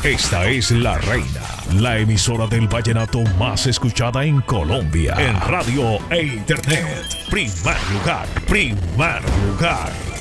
Esta es La Reina, la emisora del vallenato más escuchada en Colombia. En radio e internet. Primer lugar, primer lugar.